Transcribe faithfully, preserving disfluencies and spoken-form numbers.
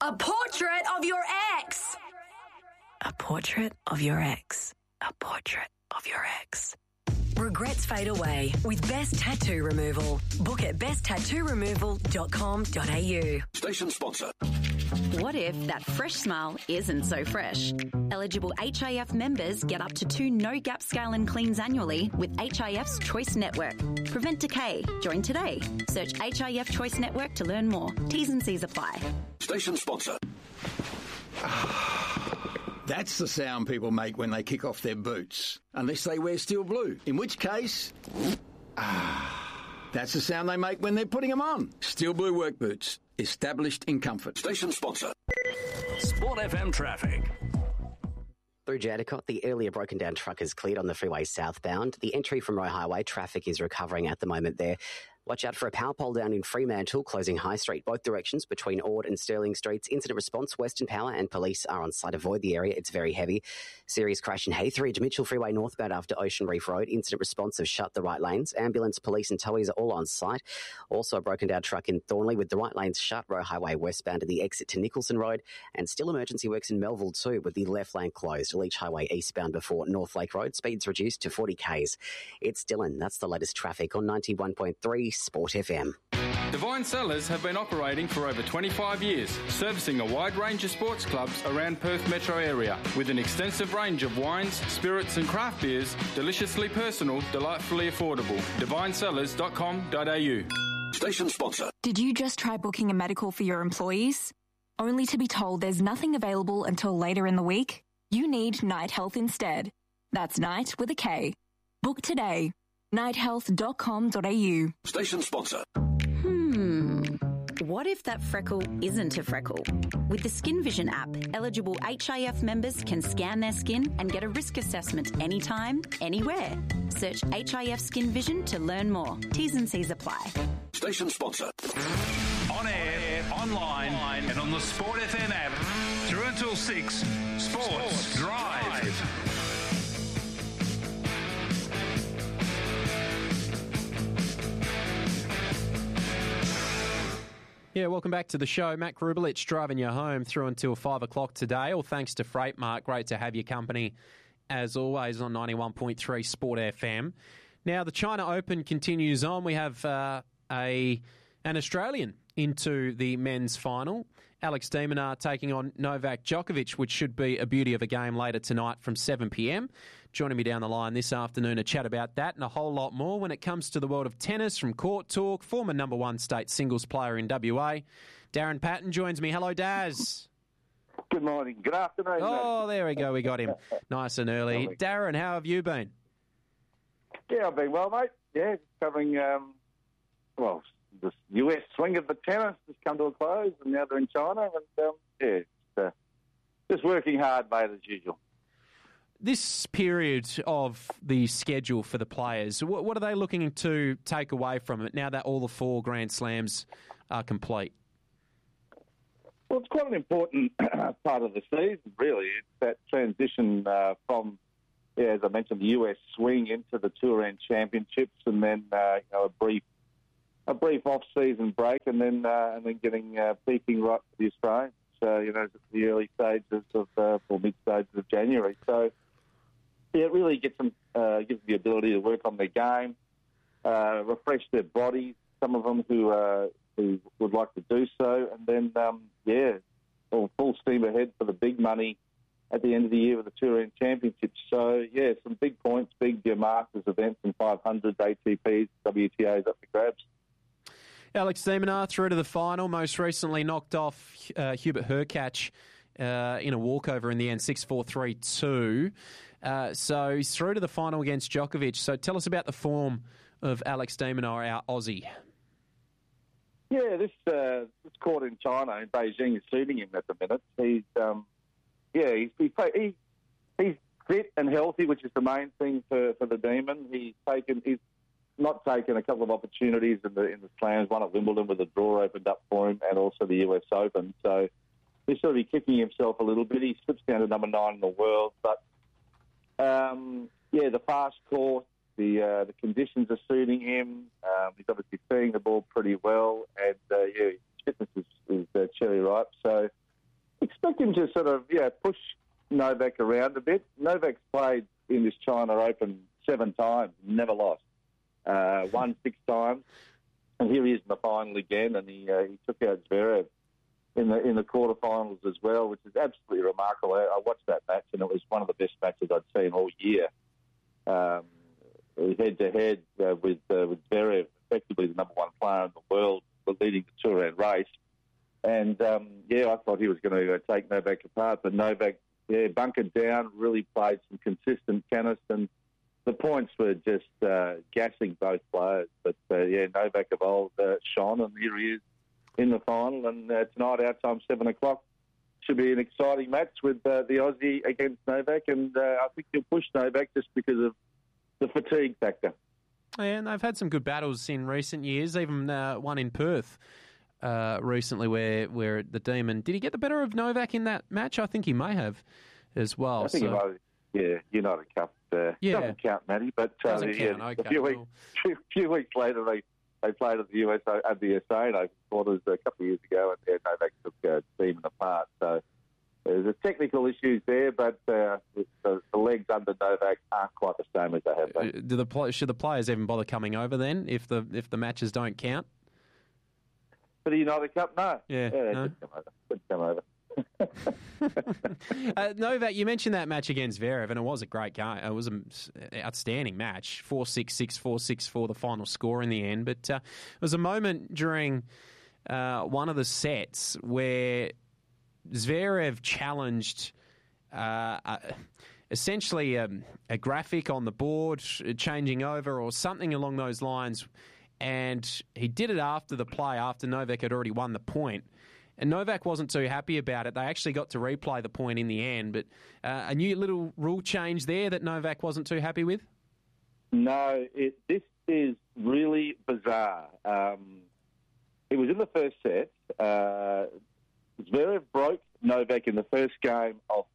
A portrait of your ex. A portrait of your ex. A portrait of your ex. Regrets fade away with Best Tattoo Removal. Book at best tattoo removal dot com dot a u. Station sponsor. What if that fresh smile isn't so fresh? Eligible H I F members get up to two no-gap scale and cleans annually with H I F's Choice Network. Prevent decay. Join today. Search H I F Choice Network to learn more. T's and C's apply. Station sponsor. That's the sound people make when they kick off their boots. Unless they wear steel blue. In which case... Ah, that's the sound they make when they're putting them on. Steel blue work boots. Established in comfort. Station sponsor. Sport F M traffic. Through Jandakot, the earlier broken down truck is cleared on the freeway southbound. The entry from Roe Highway, traffic is recovering at the moment there. Watch out for a power pole down in Fremantle, closing High Street, both directions between Ord and Stirling Streets. Incident response, Western Power and police are on site. Avoid the area, it's very heavy. Serious crash in Haythridge, Mitchell Freeway northbound after Ocean Reef Road. Incident response have shut the right lanes. Ambulance, police and towies are all on site. Also a broken down truck in Thornley with the right lanes shut. Roe Highway westbound at the exit to Nicholson Road. And still emergency works in Melville too with the left lane closed. Leach Highway eastbound before North Lake Road. Speeds reduced to forty kays. It's Dylan. That's the latest traffic on ninety-one point three Sport F M. Divine Cellars have been operating for over twenty-five years, servicing a wide range of sports clubs around Perth metro area, with an extensive range of wines, spirits and craft beers, deliciously personal, delightfully affordable. divine cellars dot com dot a u. Station sponsor. Did you just try booking a medical for your employees? Only to be told there's nothing available until later in the week? You need Night Health instead. That's Night with a K. Book today. night health dot com dot a u. Station sponsor. Hmm. What if that freckle isn't a freckle? With the Skin Vision app, eligible H I F members can scan their skin and get a risk assessment anytime, anywhere. Search H I F Skin Vision to learn more. T's and C's apply. Station sponsor. On air, online, and on the Sport F M app. Through until six, Sports, Sports Drive. Drive. Yeah, welcome back to the show. Matt Grubelich driving you home through until five o'clock today. All thanks to Freight Mart. Great to have your company, as always, on ninety-one point three Sport F M. Now, the China Open continues on. We have uh, a an Australian into the men's final. Alex de Minaur taking on Novak Djokovic, which should be a beauty of a game later tonight from seven p.m. Joining me down the line this afternoon to chat about that and a whole lot more when it comes to the world of tennis from Court Talk, former number one state singles player in W A. Darren Patton joins me. Hello, Daz. Good morning. Good afternoon. Oh, there we go. We got him nice and early. Darren, how have you been? Yeah, I've been well, mate. Yeah, covering, um, well, the U S swing of the tennis has come to a close, and now they're in China, and um, yeah, just, uh, just working hard, mate, as usual. This period of the schedule for the players, what, what are they looking to take away from it now that all the four Grand Slams are complete? Well, it's quite an important part of the season, really. It's that transition uh, from, yeah, as I mentioned, the U S swing into the Tour End Championships, and then uh, you know, a brief a brief off-season break, and then uh, and then getting uh, peaking right for the Australians. So, you know, at the early stages of, uh, or mid-stages of January. So, yeah, it really gets them, uh, gives them the ability to work on their game, uh, refresh their bodies, some of them who uh, who would like to do so, and then, um, yeah, well, full steam ahead for the big money at the end of the year with the Tour End Championships. So, yeah, some big points, big uh, Masters events and five hundreds, A T Ps, W T As up for grabs. Alex de Minaur through to the final, most recently knocked off uh, Hubert Hurkacz uh, in a walkover in the end, six four, three two. Uh, so he's through to the final against Djokovic. So tell us about the form of Alex de Minaur, our Aussie. Yeah, this uh, this court in China, in Beijing, is suiting him at the minute. He's, um, yeah, he's, he, he, he's fit and healthy, which is the main thing for, for the Demon. He's taken, he's not taken a couple of opportunities in the in the slams, one at Wimbledon with the draw opened up for him, and also the U S Open. So he's sort of be kicking himself a little bit. He slips down to number nine in the world, but um, yeah, the fast court, the uh, the conditions are suiting him. Um, he's obviously seeing the ball pretty well, and uh, yeah, his fitness is, is uh, cherry ripe. So expect him to sort of, yeah, push Novak around a bit. Novak's played in this China Open seven times, never lost. Uh, won six times, and here he is in the final again, and he uh, he took out Zverev in the in the quarterfinals as well, which is absolutely remarkable. I, I watched that match, and it was one of the best matches I'd seen all year. Um, head to head uh, with uh, with Zverev, effectively the number one player in the world, leading the Tour Round race. And um, yeah, I thought he was going to uh, take Novak apart, but Novak, yeah, bunkered down, really played some consistent tennis, and the points were just uh, gassing both players. But uh, yeah, Novak of old uh, shone, and here he is in the final. And uh, tonight, our time, seven o'clock, should be an exciting match with uh, the Aussie against Novak. And uh, I think he'll push Novak just because of the fatigue factor. Yeah, and they've had some good battles in recent years, even uh, one in Perth uh, recently where, where the Demon... Did he get the better of Novak in that match? I think he may have as well. I think so. he might have. Yeah, United Cup uh, yeah. doesn't count, Matty, but uh, doesn't yeah, count. Okay, a few, cool. weeks, few, few weeks later they, they played at the U S at the U S A and I quarters a couple of years ago, and yeah, Novak took uh, Demon apart. So there's a technical issues there, but uh, the, the legs under Novak aren't quite the same as they have been. Do the should the players even bother coming over then if the if the matches don't count? For the United Cup, no. Yeah, yeah, no. Could come over. Could come over. uh, Novak, you mentioned that match against Zverev, and it was a great game. It was an outstanding match. four six, six four, six four, the final score in the end. But uh, there was a moment during uh, one of the sets where Zverev challenged uh, uh, essentially a, a graphic on the board, changing over or something along those lines, and he did it after the play, after Novak had already won the point. And Novak wasn't too happy about it. They actually got to replay the point in the end, but uh, a new little rule change there that Novak wasn't too happy with? No, it, this is really bizarre. Um, it was in the first set. Uh, Zverev broke Novak in the first game of